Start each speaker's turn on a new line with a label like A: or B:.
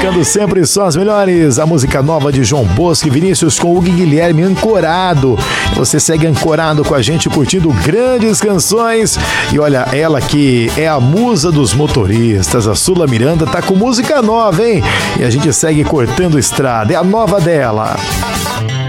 A: Tocando sempre só as melhores. A música nova de João Bosco e Vinícius com Hugo e Guilherme, Ancorado. Você segue ancorado com a gente, curtindo grandes canções. E olha, ela que é a musa dos motoristas, a Sula Miranda, tá com música nova, hein? E a gente segue cortando estrada. É a nova dela.